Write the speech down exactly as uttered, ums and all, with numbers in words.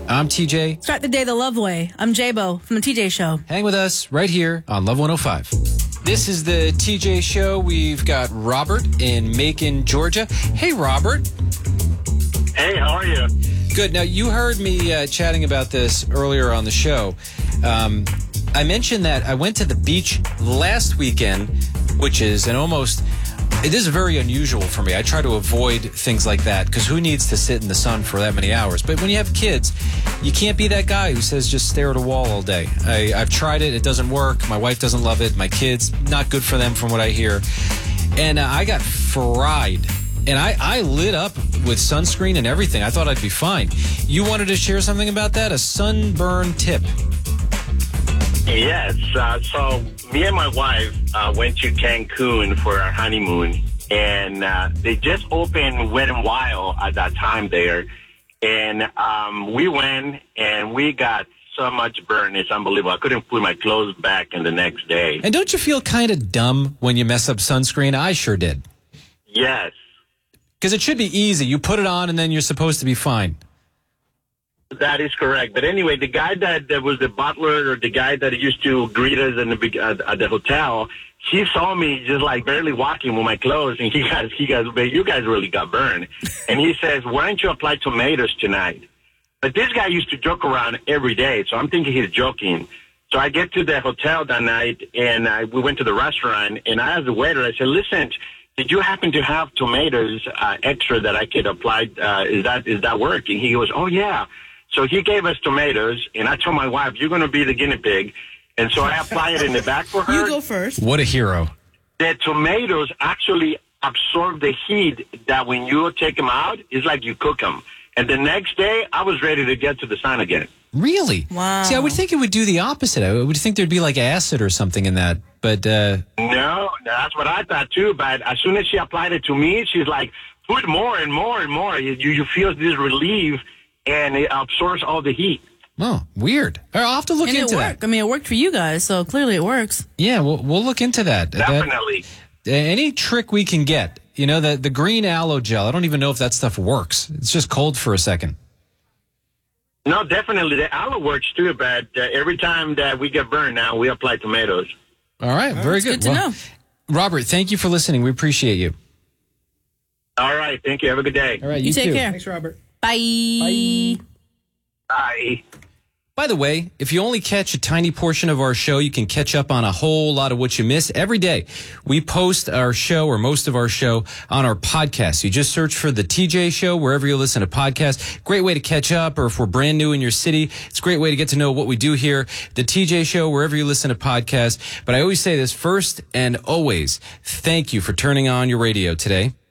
I'm T J. Start the day the love way. I'm J-Bo from the T J Show. Hang with us right here on Love one oh five. This is the T J Show. We've got Robert in Macon, Georgia. Hey, Robert. Hey, how are you? Good. Now, you heard me uh, chatting about this earlier on the show. Um, I mentioned that I went to the beach last weekend, which is an almost... It is very unusual for me. I try to avoid things like that because who needs to sit in the sun for that many hours? But when you have kids, you can't be that guy who says just stare at a wall all day. I, I've tried it. It doesn't work. My wife doesn't love it. My kids, not good for them from what I hear. And uh, I got fried. And I, I lit up with sunscreen and everything. I thought I'd be fine. You wanted to share something about that? A sunburn tip. Yes. Uh, so me and my wife uh, went to Cancun for our honeymoon, and uh, they just opened Wet n Wild at that time there. And um, we went, and we got so much burn. It's unbelievable. I couldn't put my clothes back in the next day. And don't you feel kind of dumb when you mess up sunscreen? I sure did. Yes. Because it should be easy. You put it on, and then you're supposed to be fine. That is correct. But anyway, the guy that, that was the butler or the guy that used to greet us in the, big- at, at the hotel, he saw me just like barely walking with my clothes, and he goes, he goes, "But you guys really got burned." And he says, "Why don't you apply tomatoes tonight?" But this guy used to joke around every day, so I'm thinking he's joking. So I get to the hotel that night, and I, we went to the restaurant, and I asked the waiter, I said, "Listen, did you happen to have tomatoes uh, extra that I could apply? Uh, is that is that working?" He goes, "Oh, yeah." So he gave us tomatoes, and I told my wife, "You're going to be the guinea pig." And so I applied it in the back for her. You go first. What a hero. The tomatoes actually absorb the heat that when you take them out, it's like you cook them. And the next day, I was ready to get to the sun again. Really? Wow. See, I would think it would do the opposite. I would think there'd be like acid or something in that. But, uh... No, that's what I thought too. But as soon as she applied it to me, she's like, put more and more and more. You, you feel this relief, and it absorbs all the heat. Oh, weird. All right, I'll have to look And it into worked. that. I mean, it worked for you guys, so clearly it works. Yeah, we'll, we'll look into that. Definitely. That, any trick we can get. You know, the, the green aloe gel, I don't even know if that stuff works. It's just cold for a second. No, definitely. The aloe works too, but uh, every time that we get burned now, we apply tomatoes. All right, very That's good. good to Well, know. Robert, thank you for listening. We appreciate you. All right. Thank you. Have a good day. All right, You, you, take too. care. Thanks, Robert. Bye. Bye. By the way, if you only catch a tiny portion of our show, you can catch up on a whole lot of what you miss every day. We post our show or most of our show on our podcast. You just search for the T J Show wherever you listen to podcasts. Great way to catch up, or if we're brand new in your city, it's a great way to get to know what we do here. The T J Show wherever you listen to podcasts. But I always say this first and always, thank you for turning on your radio today.